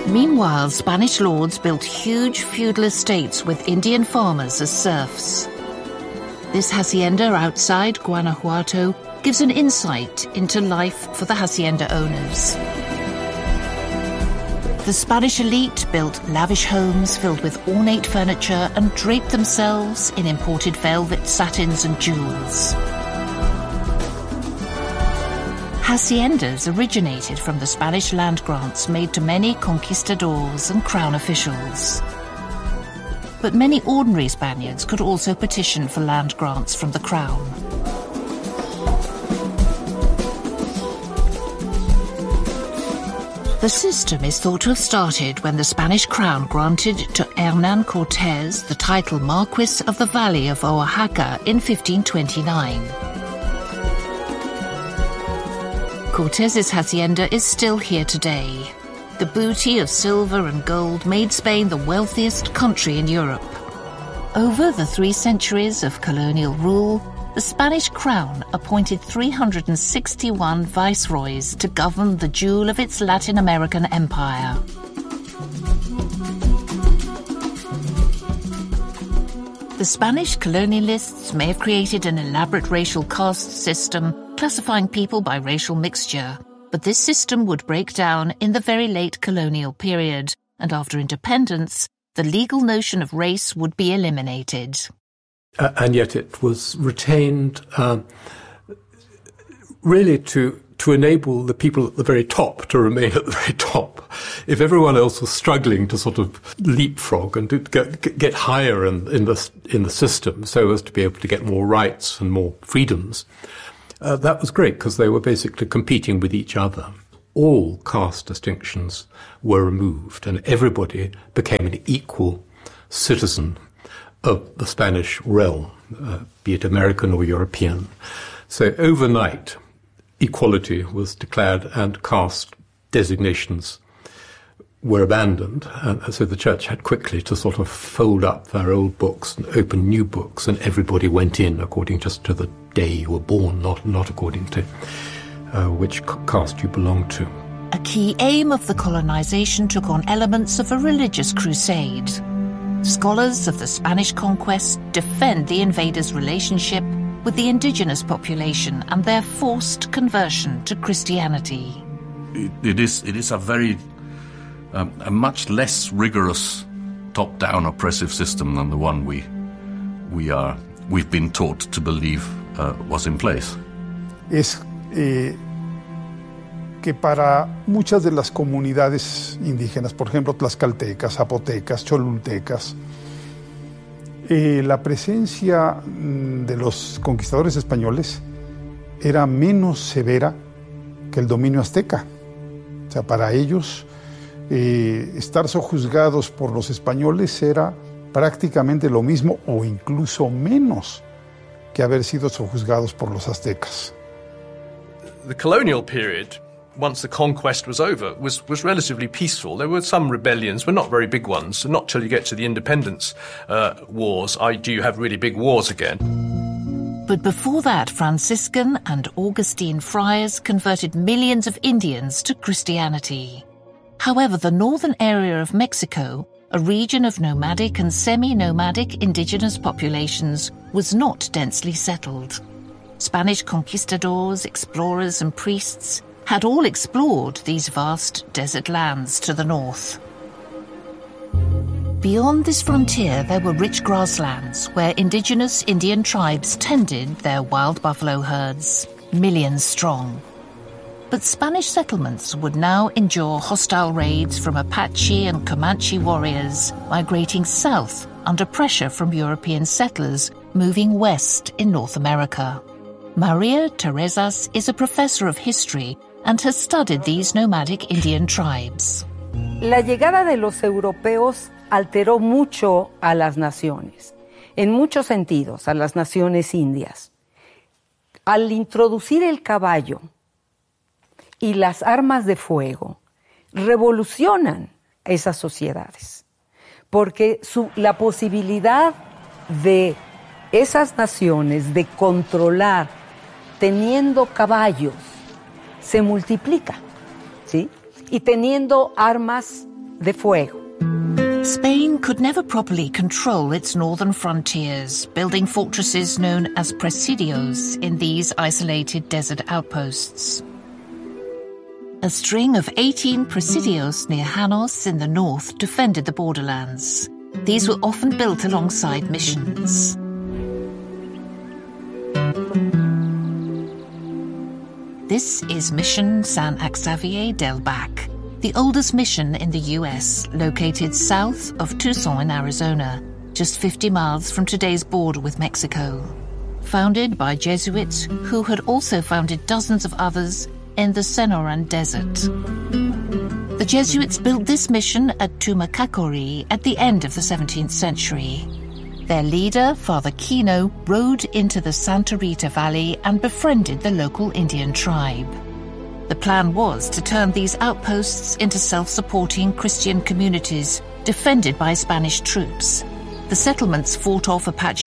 Meanwhile, Spanish lords built huge feudal estates with Indian farmers as serfs. This hacienda outside Guanajuato gives an insight into life for the hacienda owners. The Spanish elite built lavish homes filled with ornate furniture and draped themselves in imported velvet, satins and jewels. Haciendas originated from the Spanish land grants made to many conquistadors and crown officials. But many ordinary Spaniards could also petition for land grants from the crown. The system is thought to have started when the Spanish crown granted to Hernán Cortés the title Marquis of the Valley of Oaxaca in 1529. Cortés's hacienda is still here today. The booty of silver and gold made Spain the wealthiest country in Europe. Over the 3 centuries of colonial rule, the Spanish crown appointed 361 viceroys to govern the jewel of its Latin American empire. The Spanish colonialists may have created an elaborate racial caste system, classifying people by racial mixture, but this system would break down in the very late colonial period, and after independence, the legal notion of race would be eliminated. And yet it was retained really to enable the people at the very top to remain at the very top. If everyone else was struggling to sort of leapfrog and to get higher in the system so as to be able to get more rights and more freedoms, that was great because they were basically competing with each other. All caste distinctions were removed and everybody became an equal citizen of the Spanish realm, be it American or European. So overnight, equality was declared and caste designations were abandoned. And so the church had quickly to sort of fold up their old books and open new books, and everybody went in according just to the day you were born, not according to which caste you belonged to. A key aim of the colonization took on elements of a religious crusade. Scholars of the Spanish conquest defend the invaders' relationship with the indigenous population and their forced conversion to Christianity. It is a much less rigorous top-down oppressive system than the one we've been taught to believe was in place. Es que para muchas de las comunidades indígenas, por ejemplo, tlaxcaltecas, zapotecas, cholultecas, la presencia de los conquistadores españoles era menos severa que el dominio azteca. O sea, para ellos, estar sojuzgados por los españoles era prácticamente lo mismo o incluso menos que haber sido sojuzgados por los aztecas. The colonial period, once the conquest was over, was relatively peaceful. There were some rebellions, but not very big ones. Not till you get to the independence wars do you have really big wars again. But before that, Franciscan and Augustine friars converted millions of Indians to Christianity. However, the northern area of Mexico, a region of nomadic and semi-nomadic indigenous populations, was not densely settled. Spanish conquistadors, explorers and priests had all explored these vast desert lands to the north. Beyond this frontier, there were rich grasslands where indigenous Indian tribes tended their wild buffalo herds, millions strong. But Spanish settlements would now endure hostile raids from Apache and Comanche warriors migrating south under pressure from European settlers moving west in North America. Maria Terrazas is a professor of history and has studied these nomadic Indian tribes. La llegada de los europeos alteró mucho a las naciones, en muchos sentidos, a las naciones indias. Al introducir el caballo y las armas de fuego, revolucionan esas sociedades, porque la posibilidad de esas naciones de controlar teniendo caballos se multiplica, ¿sí? Y teniendo armas de fuego. Spain could never properly control its northern frontiers, building fortresses known as presidios in these isolated desert outposts. A string of 18 presidios near Janos in the north defended the borderlands. These were often built alongside missions. This is Mission San Xavier del Bac, the oldest mission in the US, located south of Tucson in Arizona, just 50 miles from today's border with Mexico. Founded by Jesuits who had also founded dozens of others in the Sonoran Desert. The Jesuits built this mission at Tumacacori at the end of the 17th century. Their leader, Father Kino, rode into the Santa Rita Valley and befriended the local Indian tribe. The plan was to turn these outposts into self-supporting Christian communities defended by Spanish troops. The settlements fought off Apache